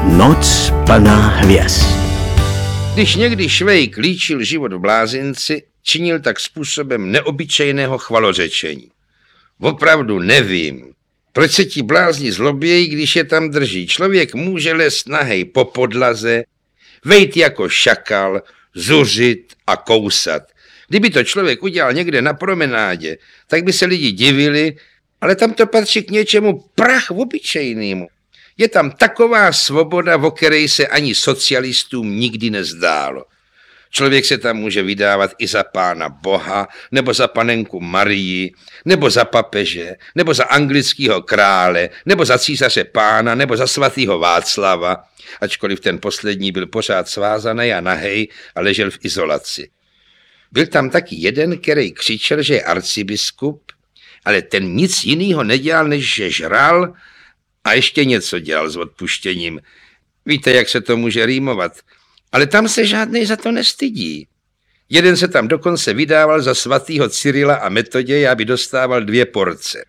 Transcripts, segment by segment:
Noc plná hvězd. Když někdy Švejk líčil život v blázinci, činil tak způsobem neobyčejného chvalořečení. Opravdu nevím, proč se ti blázni zlobějí, když je tam drží. Člověk může lézt nahej po podlaze, vejít jako šakal, zuřit a kousat. Kdyby to člověk udělal někde na promenádě, tak by se lidi divili, ale tam to patří k něčemu prach obyčejnému. Je tam taková svoboda, o které se ani socialistům nikdy nezdálo. Člověk se tam může vydávat i za Pána Boha, nebo za panenku Marii, nebo za papeže, nebo za anglického krále, nebo za císaře Pána, nebo za svatého Václava, ačkoliv ten poslední byl pořád svázaný a nahej a ležel v izolaci. Byl tam taky jeden, který křičel, že je arcibiskup, ale ten nic jiného nedělal, než že žral a ještě něco dělal s odpuštěním. Víte, jak se to může rýmovat, ale tam se žádnej za to nestydí. Jeden se tam dokonce vydával za svatýho Cyrila a Metoděje, aby dostával 2 porce.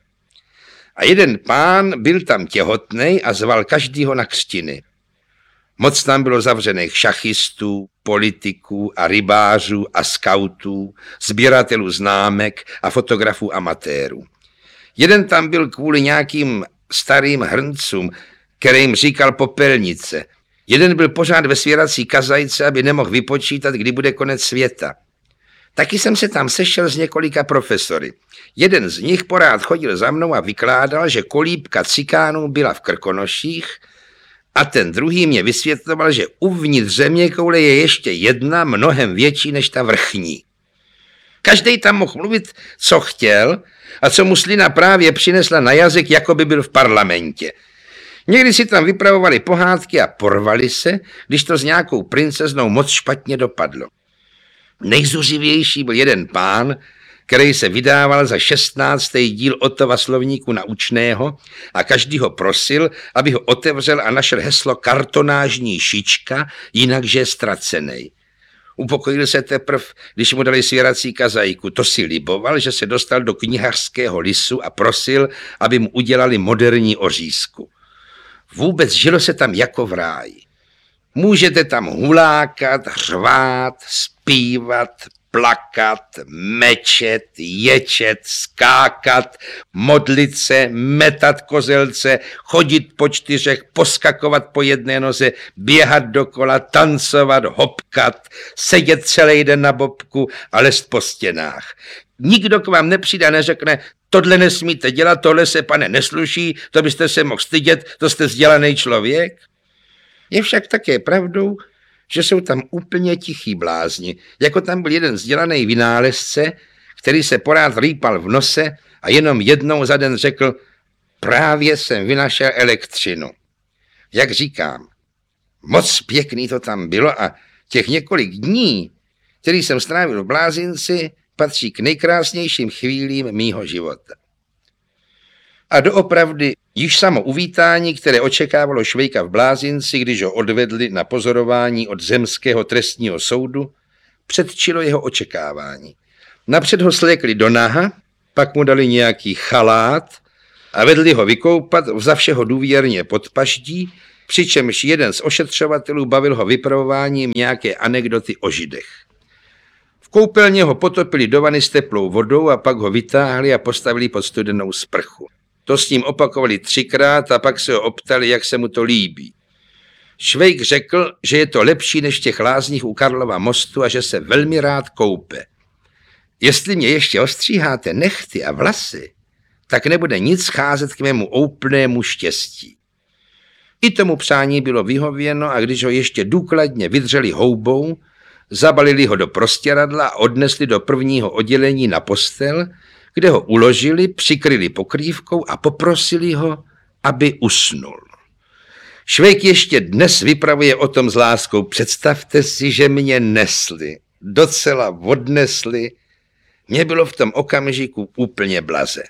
A jeden pán byl tam těhotnej a zval každýho na křtiny. Moc tam bylo zavřených šachistů, politiků a rybářů a skautů, sběratelů známek a fotografů amatérů. Jeden tam byl kvůli nějakým starým hrncům, kterým říkal popelnice. Jeden byl pořád ve svěrací kazajce, aby nemohl vypočítat, kdy bude konec světa. Taky jsem se tam sešel s několika profesory. Jeden z nich porád chodil za mnou a vykládal, že kolíbka cikánů byla v Krkonoších, a ten druhý mě vysvětloval, že uvnitř zeměkoule je ještě jedna, mnohem větší než ta vrchní. Každej tam mohl mluvit, co chtěl a co mu slina právě přinesla na jazyk, jako by byl v parlamentě. Někdy si tam vypravovali pohádky a porvali se, když to s nějakou princeznou moc špatně dopadlo. Nejzuřivější byl jeden pán, který se vydával za 16. díl Ottova slovníku naučného a každý ho prosil, aby ho otevřel a našel heslo kartonážní šička, jinakže je ztracenej. Upokojil se teprv, když mu dali svěrací kazajku. To si liboval, že se dostal do knihařského lisu a prosil, aby mu udělali moderní ořízku. Vůbec žilo se tam jako v ráji. Můžete tam hulákat, řvát, zpívat, plakat, mečet, ječet, skákat, modlit se, metat kozelce, chodit po 4, poskakovat po jedné noze, běhat dokola, tancovat, hopkat, sedět celý den na bobku a lézt po stěnách. Nikdo k vám nepřijde a neřekne, tohle nesmíte dělat, tohle se, pane, nesluší, to byste se mohl stydět, to jste vzdělaný člověk. Je však také pravdou, že jsou tam úplně tichý blázni, jako tam byl jeden vzdělaný vynálezce, který se porád rýpal v nose a jenom jednou za den řekl, právě jsem vynašel elektřinu. Jak říkám, moc pěkný to tam bylo a těch několik dní, který jsem strávil v blázinci, patří k nejkrásnějším chvílím mýho života. A doopravdy již samo uvítání, které očekávalo Švejka v blázinci, když ho odvedli na pozorování od zemského trestního soudu, předčilo jeho očekávání. Napřed ho slékli do naha, pak mu dali nějaký chalát a vedli ho vykoupat, vzavše ho důvěrně pod paždí, přičemž jeden z ošetřovatelů bavil ho vypravováním nějaké anekdoty o Židech. V koupelně ho potopili do vany s teplou vodou a pak ho vytáhli a postavili pod studenou sprchu. To s ním opakovali 3krát a pak se ho optali, jak se mu to líbí. Švejk řekl, že je to lepší než v těch lázních u Karlova mostu a že se velmi rád koupe. Jestli mě ještě ostříháte nehty a vlasy, tak nebude nic scházet k mému úplnému štěstí. I tomu přání bylo vyhověno a když ho ještě důkladně vydřeli houbou, zabalili ho do prostěradla a odnesli do prvního oddělení na postel, kde ho uložili, přikryli pokrývkou a poprosili ho, aby usnul. Švejk ještě dnes vypravuje o tom s láskou. Představte si, že mě nesli, docela odnesli. Mně bylo v tom okamžiku úplně blaze.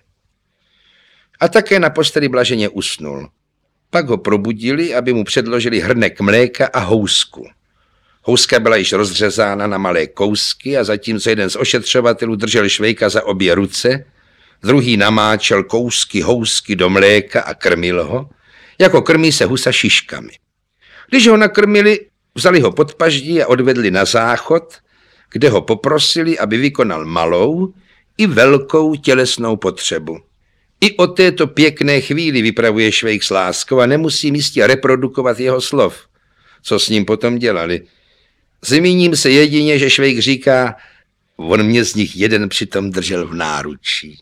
A také na posteli blaženě usnul. Pak ho probudili, aby mu předložili hrnek mléka a housku. Houska byla již rozřezána na malé kousky a zatímco jeden z ošetřovatelů držel Švejka za obě ruce, druhý namáčel kousky housky do mléka a krmil ho, jako krmí se husa šiškami. Když ho nakrmili, vzali ho pod paždí a odvedli na záchod, kde ho poprosili, aby vykonal malou i velkou tělesnou potřebu. I o této pěkné chvíli vypravuje Švejk s láskou a nemusím jistě reprodukovat jeho slov. Co s ním potom dělali? Zmíním se jedině, že Švejk říká, on mě z nich jeden přitom držel v náručí.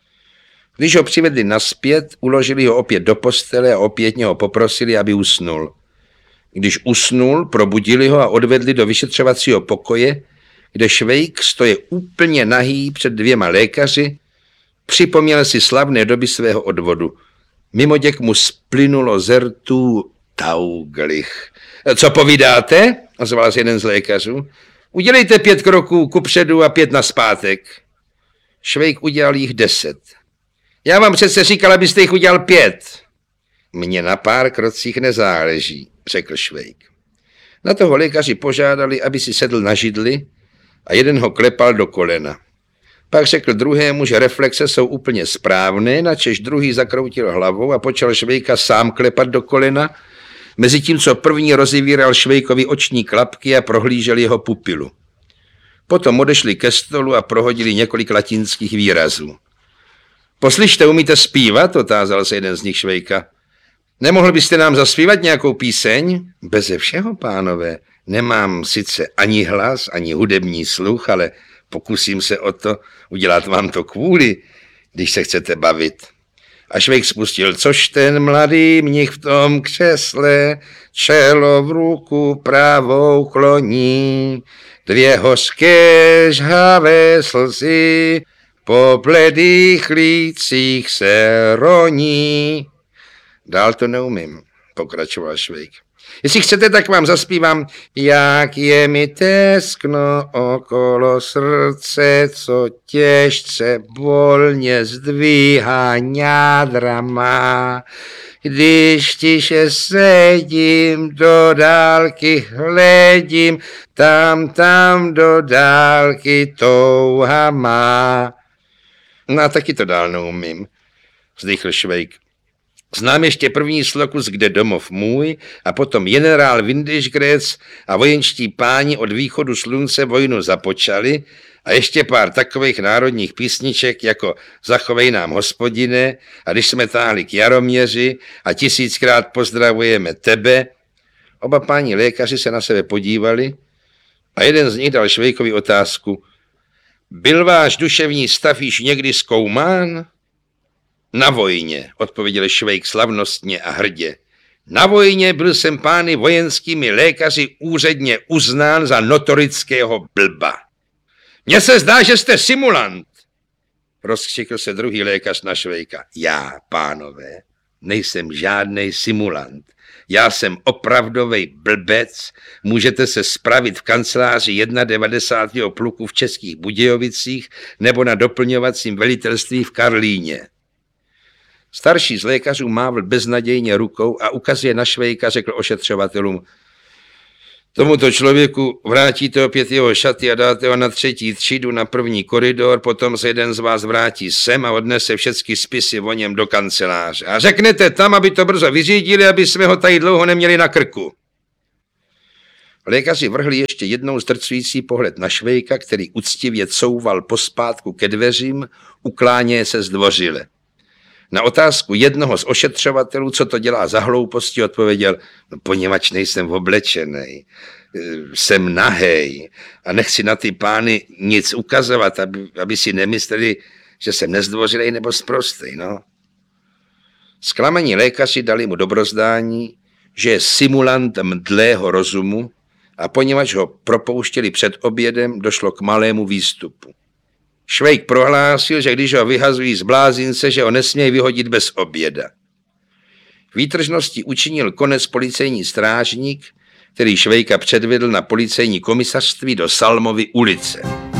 Když ho přivedli nazpět, uložili ho opět do postele a opětně ho poprosili, aby usnul. Když usnul, probudili ho a odvedli do vyšetřovacího pokoje, kde Švejk stoje úplně nahý před 2 lékaři, připomněl si slavné doby svého odvodu. Mimoděk mu splynulo z rtů tauglich. Co povídáte? Ozval se jeden z lékařů. Udělejte 5 kroků kupředu a 5 nazpátek. Švejk udělal jich 10. Já vám přece říkal, abyste jich udělal 5. Mně na pár krocích nezáleží, řekl Švejk. Na toho lékaři požádali, aby si sedl na židli a jeden ho klepal do kolena. Pak řekl druhému, že reflexe jsou úplně správné, načež druhý zakroutil hlavou a počal Švejka sám klepat do kolena, mezitím co první rozevíral Švejkovi oční klapky a prohlížel jeho pupilu. Potom odešli ke stolu a prohodili několik latinských výrazů. Poslyšte, umíte zpívat? Otázal se jeden z nich Švejka. Nemohl byste nám zaspívat nějakou píseň? Beze všeho, pánové. Nemám sice ani hlas, ani hudební sluch, ale pokusím se o to, udělat vám to kvůli, když se chcete bavit. A Švejk spustil, což ten mladý mnich v tom křesle čelo v ruku pravou kloní, 2 hořké žhavé slzy po bledých lících se roní. Dál to neumím, pokračoval Švejk. Jestli chcete, tak vám zaspívám, jak je mi teskno okolo srdce, co těžce volně zdvíhá ňádra má. Když tiše sedím, do dálky hledím, tam do dálky touha má. No a taky to dál neumím, vzdychl Švejk. Znám ještě první slokus Kde domov můj a potom generál Windischgrätz a vojenští páni od východu slunce vojnu započali a ještě pár takových národních písniček jako Zachovej nám hospodine a když jsme táhli k Jaroměři a 1000krát pozdravujeme tebe. Oba páni lékaři se na sebe podívali a jeden z nich dal Švejkovi otázku. Byl váš duševní stav již někdy zkoumán? Na vojně, odpověděl Švejk slavnostně a hrdě. Na vojně byl jsem pány vojenskými lékaři úředně uznán za notorického blba. Mně se zdá, že jste simulant, rozkřikl se druhý lékař na Švejka. Já, pánové, nejsem žádnej simulant. Já jsem opravdovej blbec, můžete se spravit v kanceláři 91. pluku v Českých Budějovicích nebo na doplňovacím velitelství v Karlíně. Starší z lékařů mávl beznadějně rukou a ukazuje na Švejka, řekl ošetřovatelům. Tomuto člověku vrátíte opět jeho šaty a dáte ho na 3. třídu na 1. koridor, potom se jeden z vás vrátí sem a odnese všechny spisy o něm do kanceláře. A řeknete tam, aby to brzo vyřídili, aby jsme ho tady dlouho neměli na krku. Lékaři vrhli ještě jednou zdrcující pohled na Švejka, který uctivě couval pospátku ke dveřím, ukláněje se zdvořile. Na otázku jednoho z ošetřovatelů, co to dělá za hlouposti, odpověděl, no, poněvadž nejsem oblečenej, jsem nahej a nechci na ty pány nic ukazovat, aby si nemysleli, že jsem nezdvořilej nebo sprostej, no. Zklamaní lékaři dali mu dobrozdání, že je simulant mdlého rozumu a poněvadž ho propouštěli před obědem, došlo k malému výstupu. Švejk prohlásil, že když ho vyhazují z blázince, že ho nesmějí vyhodit bez oběda. Výtržnosti učinil konec policejní strážník, který Švejka předvedl na policejní komisařství do Salmovy ulice.